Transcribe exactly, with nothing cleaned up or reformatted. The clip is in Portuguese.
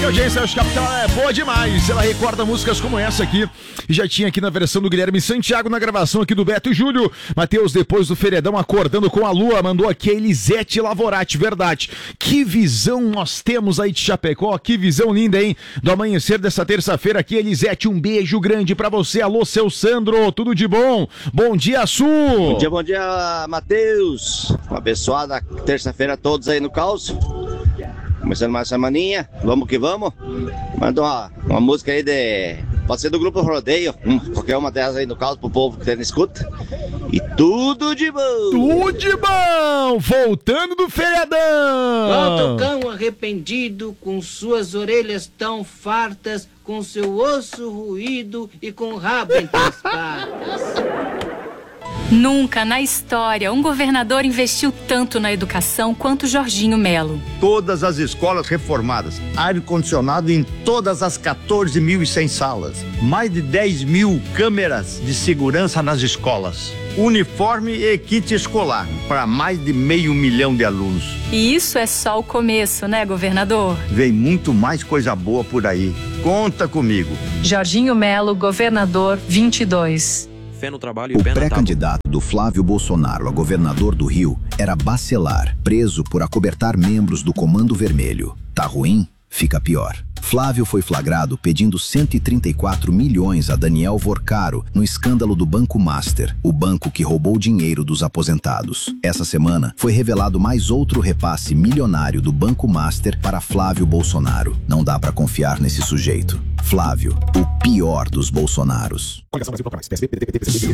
audiência, acho que ela é boa demais. Ela recorda músicas como essa aqui. E já tinha aqui na versão do Guilherme Santiago, na gravação aqui do Beto e Júlio. Matheus, depois do feriadão, acordando com a lua, mandou aqui a Elisete Lavorati, verdade. Que visão nós temos aí de Chapecó, que visão linda, hein? Do amanhecer dessa terça-feira aqui, Elisete, um beijo grande pra você. Alô, seu Sandro, tudo de bom? Bom dia, Su! Bom dia, bom dia, Matheus. Uma abençoada terça-feira a todos aí no caos. Começando mais semaninha, vamos que vamos. Manda uma, uma música aí de... Pode ser do grupo Rodeio, hum, qualquer uma delas aí no caos pro povo que tem na escuta. E tudo de bom! Tudo de bom! Voltando do feriadão! Volta o cão arrependido, com suas orelhas tão fartas, com seu osso ruído e com o rabo entre as patas. Nunca na história um governador investiu tanto na educação quanto Jorginho Melo. Todas as escolas reformadas, ar-condicionado em todas as quatorze mil e cem salas, mais de dez mil câmeras de segurança nas escolas, uniforme e kit escolar para mais de meio milhão de alunos. E isso é só o começo, né, governador? Vem muito mais coisa boa por aí. Conta comigo. Jorginho Melo, governador vinte e dois. Fé no trabalho e o pé na tábua. pré-candidato do Flávio Bolsonaro a governador do Rio era Bacelar, preso por acobertar membros do Comando Vermelho. Tá ruim? Fica pior. Flávio foi flagrado pedindo cento e trinta e quatro milhões a Daniel Vorcaro no escândalo do Banco Master, o banco que roubou dinheiro dos aposentados. Essa semana foi revelado mais outro repasse milionário do Banco Master para Flávio Bolsonaro. Não dá pra confiar nesse sujeito. Flávio, o pior dos Bolsonaros.